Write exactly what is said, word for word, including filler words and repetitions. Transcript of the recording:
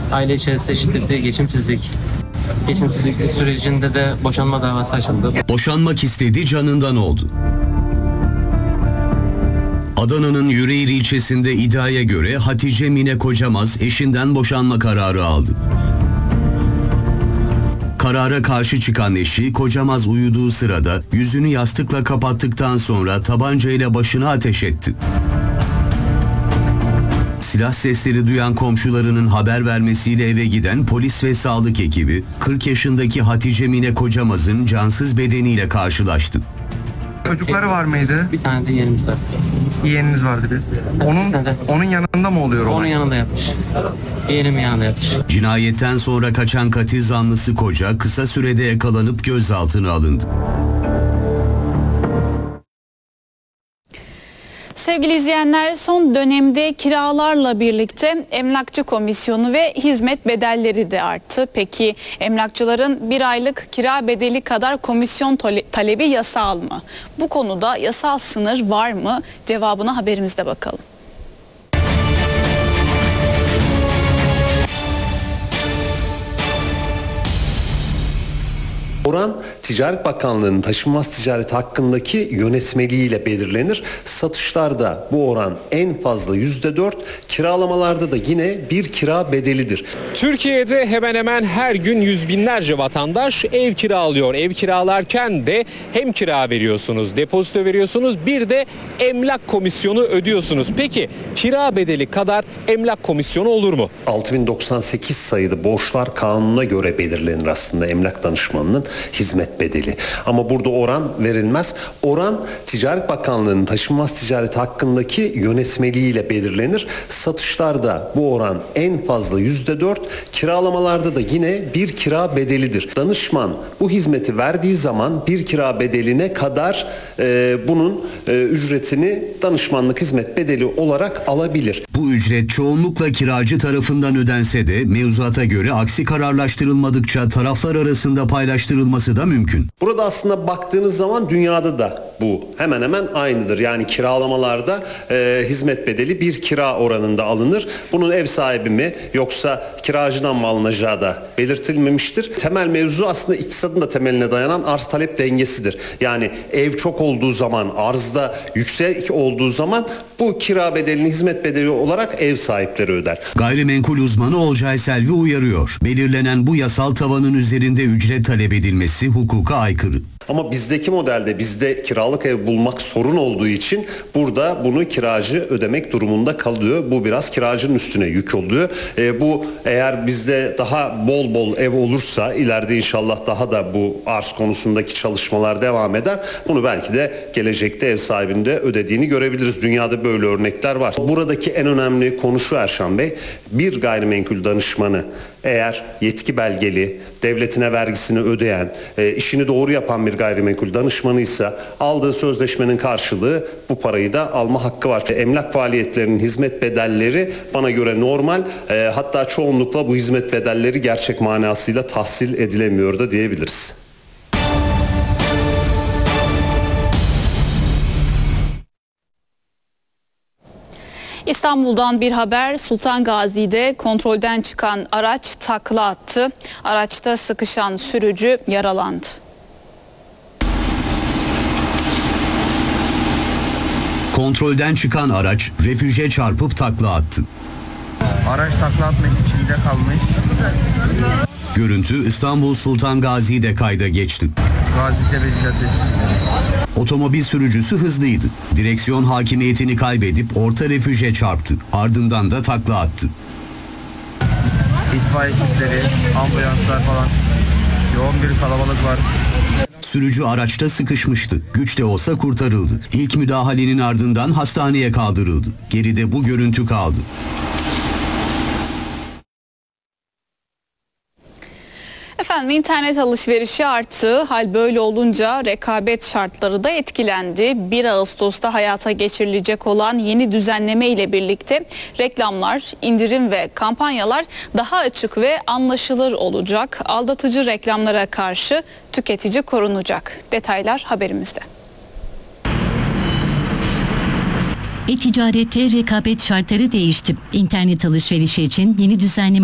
Aile içerisinde şiddetli geçimsizlik. Geçimsizlik sürecinde de boşanma davası açıldı. Boşanmak istedi, canından oldu. Adana'nın Yüreğir ilçesinde iddiaya göre Hatice Mine Kocamaz eşinden boşanma kararı aldı. Karara karşı çıkan eşi Kocamaz uyuduğu sırada yüzünü yastıkla kapattıktan sonra tabancayla başına ateş etti. Silah sesleri duyan komşularının haber vermesiyle eve giden polis ve sağlık ekibi kırk yaşındaki Hatice Mine Kocamaz'ın cansız bedeniyle karşılaştı. Çocukları var mıydı? Bir tane de yeğenimiz var. Yeğeniniz vardı bir. Onun onun yanında mı oluyor olay? Onun yanında yapmış. Yeğenimin yanında yapmış. Cinayetten sonra kaçan katil zanlısı koca kısa sürede yakalanıp gözaltına alındı. Sevgili izleyenler, son dönemde kiralarla birlikte emlakçı komisyonu ve hizmet bedelleri de arttı. Peki emlakçıların bir aylık kira bedeli kadar komisyon talebi yasal mı? Bu konuda yasal sınır var mı? Cevabına haberimizde bakalım. Oran Ticaret Bakanlığı'nın taşınmaz ticaret hakkındaki yönetmeliğiyle belirlenir. Satışlarda bu oran en fazla yüzde dört, kiralamalarda da yine bir kira bedelidir. Türkiye'de hemen hemen her gün yüz binlerce vatandaş ev kiralıyor. Ev kiralarken de hem kira veriyorsunuz, depozito veriyorsunuz, bir de emlak komisyonu ödüyorsunuz. Peki kira bedeli kadar emlak komisyonu olur mu? altı bin doksan sekiz sayılı borçlar kanununa göre belirlenir aslında emlak danışmanının hizmet bedeli. Ama burada oran verilmez. Oran Ticaret Bakanlığı'nın taşınmaz ticaret hakkındaki yönetmeliğiyle belirlenir. Satışlarda bu oran en fazla yüzde dört, kiralamalarda da yine bir kira bedelidir. Danışman bu hizmeti verdiği zaman bir kira bedeline kadar e, bunun e, ücretini danışmanlık hizmet bedeli olarak alabilir. Bu ücret çoğunlukla kiracı tarafından ödense de mevzuata göre aksi kararlaştırılmadıkça taraflar arasında paylaştırılması da mümkün. Burada aslında baktığınız zaman dünyada da bu hemen hemen aynıdır. Yani kiralamalarda e, hizmet bedeli bir kira oranında alınır. Bunun ev sahibi mi yoksa kiracıdan mı alınacağı da belirtilmemiştir. Temel mevzu aslında iktisadın da temeline dayanan arz talep dengesidir. Yani ev çok olduğu zaman, arzda yüksek olduğu zaman bu kira bedelini hizmet bedeli olarak ev sahipleri öder. Gayrimenkul uzmanı Olcay Selvi uyarıyor. Belirlenen bu yasal tavanın üzerinde ücret talep edilmesi hukuka aykırı. Ama bizdeki modelde bizde kiralık ev bulmak sorun olduğu için burada bunu kiracı ödemek durumunda kalıyor. Bu biraz kiracının üstüne yük oluyor. E, bu eğer bizde daha bol bol ev olursa ileride inşallah daha da bu arz konusundaki çalışmalar devam eder. Bunu belki de gelecekte ev sahibinde ödediğini görebiliriz. Dünyada böyle örnekler var. Buradaki en önemli konu şu Erşan Bey. Bir gayrimenkul danışmanı eğer yetki belgeli, devletine vergisini ödeyen, e, işini doğru yapan bir gayrimenkul danışmanıysa aldığı sözleşmenin karşılığı bu parayı da alma hakkı var. Emlak faaliyetlerinin hizmet bedelleri bana göre normal, e, hatta çoğunlukla bu hizmet bedelleri gerçek manasıyla tahsil edilemiyor da diyebiliriz. İstanbul'dan bir haber. Sultan Gazi'de kontrolden çıkan araç takla attı. Araçta sıkışan sürücü yaralandı. Kontrolden çıkan araç refüje çarpıp takla attı. Araç takla atmak içinde kalmış. Görüntü İstanbul Sultan Gazi'de kayda geçti. Gazitepe Caddesi. Otomobil sürücüsü hızlıydı. Direksiyon hakimiyetini kaybedip orta refüje çarptı. Ardından da takla attı. İtfaiye ekipleri, ambulanslar falan. Yoğun bir kalabalık var. Sürücü araçta sıkışmıştı. Güç de olsa kurtarıldı. İlk müdahalenin ardından hastaneye kaldırıldı. Geride bu görüntü kaldı. Efendim, internet alışverişi arttı. Hal böyle olunca rekabet şartları da etkilendi. bir Ağustos'ta hayata geçirilecek olan yeni düzenleme ile birlikte reklamlar, indirim ve kampanyalar daha açık ve anlaşılır olacak. Aldatıcı reklamlara karşı tüketici korunacak. Detaylar haberimizde. E-ticarette rekabet şartları değişti. İnternet alışverişi için yeni düzenleme